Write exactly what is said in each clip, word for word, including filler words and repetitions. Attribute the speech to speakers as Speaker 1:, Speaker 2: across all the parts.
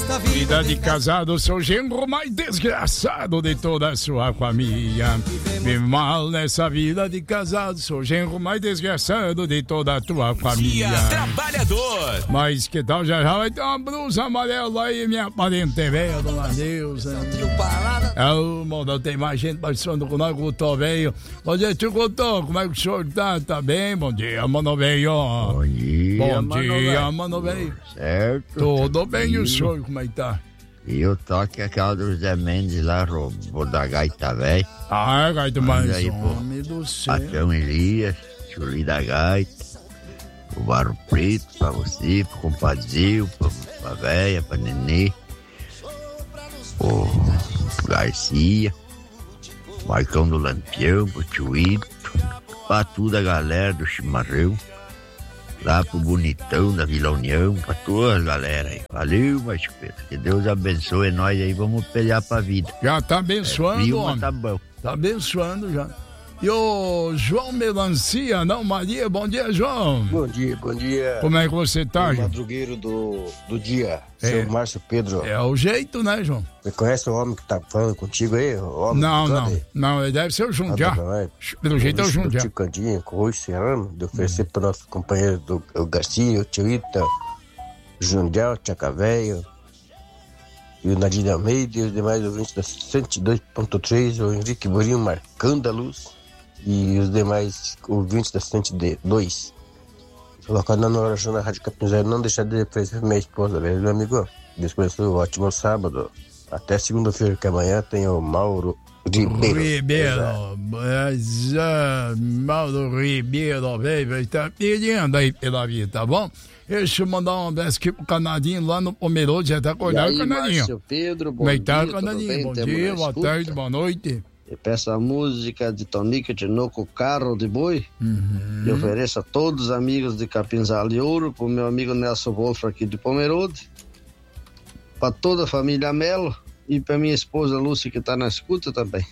Speaker 1: Nesta vida,
Speaker 2: vida de casado, sou o genro mais desgraçado de toda a sua família. Vive mal nessa vida de casado, sou o genro mais desgraçado de toda a tua família.
Speaker 3: Dia Trabalhador.
Speaker 2: Mas que tal já já vai ter uma blusa amarela aí, minha parente velha, dona Neuza. É o mundo, tem mais gente participando com nós, Couto velho. Bom dia, tio Couto, como é que o senhor tá? Tá bem? Bom dia, mano velho.
Speaker 4: Bom dia,
Speaker 2: Bom
Speaker 4: mano
Speaker 2: dia,
Speaker 4: velho.
Speaker 2: mano velho.
Speaker 4: Certo.
Speaker 2: Tudo bem, e o senhor, como é que tá?
Speaker 4: E eu toque aquela do Zé Mendes lá, roubou da gaita velha.
Speaker 2: Ah, gaita mais
Speaker 4: aí,
Speaker 2: homem do céu.
Speaker 4: Patrão Elias, Chuli da gaita, o Barro Preto pra você, pro compadre, pra, pra velha, pra nenê, o Garcia, o Marcão do Lampião, pro Tchuito, pra toda a galera do Chimarrão. Lá pro Bonitão da Vila União, pra toda a galera aí. Valeu, Márcio Pedro. Que Deus abençoe nós aí, vamos pelear pra vida.
Speaker 2: Já tá abençoando,
Speaker 4: é, frio,
Speaker 2: homem.
Speaker 4: tá bom.
Speaker 2: Tá abençoando já. E o João Melancia, não, Maria, bom dia, João.
Speaker 5: Bom dia, bom dia.
Speaker 2: Como é que você tá,
Speaker 5: o
Speaker 2: João?
Speaker 5: madrugueiro do, do dia,
Speaker 2: É.
Speaker 5: seu Márcio Pedro.
Speaker 2: É o jeito, né, João?
Speaker 5: Você conhece o homem que tá falando contigo aí? O homem
Speaker 2: Não,
Speaker 5: do
Speaker 2: não,
Speaker 5: Cande?
Speaker 2: não, ele deve ser o Jundiá.
Speaker 5: Ah, não, é.
Speaker 2: Pelo jeito é o
Speaker 5: bicho do
Speaker 2: Jundiá.
Speaker 5: Tio Candinha, com o Rui Serrano, de oferecer para nossos companheiros do o Garcia, o Tio Ita, o Jundiá, o Tchaca Velho, e o Nadir Almeida e os demais ouvintes da cento e dois ponto três, o Henrique Burinho marcando a luz, e os demais ouvintes da cento e dois. Colocando na oração na Rádio Capim Zero, não deixar de oferecer minha esposa, velho, meu amigo. Deus abençoe, um ótimo sábado. Até segunda-feira, que amanhã tem o Mauro Ribeiro.
Speaker 2: Ribeiro, mas, ah, Mauro Ribeiro, velho, tá pedindo aí pela vida, tá bom? Deixa eu mandar um abraço aqui pro Canadinho lá no Pomerode, já tá acordado o Canadinho.
Speaker 6: Márcio Pedro, bom
Speaker 2: Como é que tá,
Speaker 6: dia, tudo
Speaker 2: Canadinho?
Speaker 6: bem?
Speaker 2: Bom
Speaker 6: Tamo
Speaker 2: dia,
Speaker 6: na
Speaker 2: boa
Speaker 6: escuta.
Speaker 2: tarde, boa noite.
Speaker 6: Eu peço a música de Tonica Tinoco, Carro de Boi.
Speaker 2: Uhum.
Speaker 6: E ofereço a todos os amigos de Capinzal e Ouro, pro meu amigo Nelson Wolf aqui de Pomerode, para toda a família Melo e para minha esposa Lúcia, que tá na escuta também.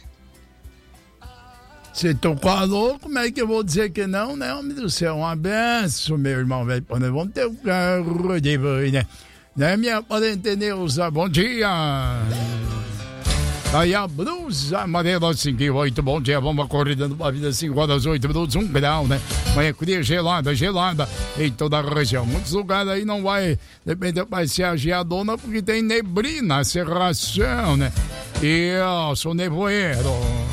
Speaker 2: Você tocou a louco, como é que eu vou dizer que não, né, homem do céu? Um abraço, meu irmão, velho. Nós vamos ter um carro de boi, né? Né, minha parente Neuza? Bom dia. Aí a blusa amarela cinco e oito, bom dia, vamos acordando para a vida cinco horas, oito minutos, um grau, né? Manhã fria, gelada, gelada em toda a região. Muitos lugares aí não vai, depende, vai ser a geadona porque tem neblina, cerração, né? E eu sou nevoeiro.